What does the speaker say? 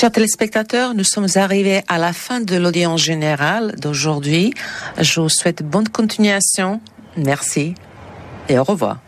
Chers téléspectateurs, nous sommes arrivés à la fin de l'audience générale d'aujourd'hui. Je vous souhaite bonne continuation. Merci et au revoir.